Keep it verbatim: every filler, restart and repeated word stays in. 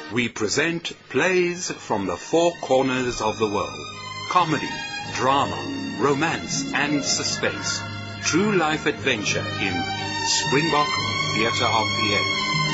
We present plays from the four corners of the world. Comedy, drama, romance and suspense. True life adventure in Springbok Theatre of the Air.